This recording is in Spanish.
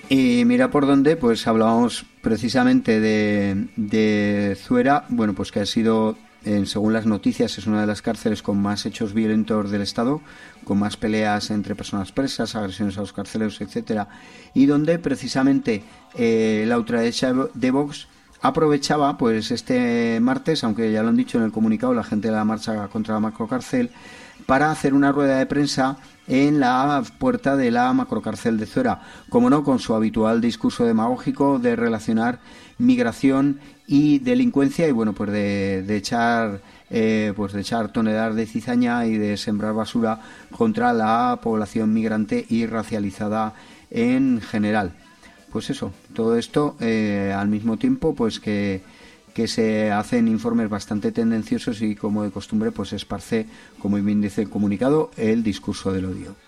Y mira por dónde, pues hablábamos precisamente de Zuera, bueno, pues que ha sido, según las noticias, es una de las cárceles con más hechos violentos del Estado, con más peleas entre personas presas, agresiones a los carceleros, etcétera, y donde precisamente la ultraderecha de Vox aprovechaba, pues este martes, aunque ya lo han dicho en el comunicado la gente de la marcha contra la macrocárcel, para hacer una rueda de prensa en la puerta de la macrocárcel de Zuera, como no, con su habitual discurso demagógico de relacionar migración y delincuencia y bueno, pues de echar toneladas de cizaña y de sembrar basura contra la población migrante y racializada en general. Pues eso, todo esto al mismo tiempo pues que se hacen informes bastante tendenciosos y como de costumbre pues esparce, como bien dice el comunicado, el discurso del odio.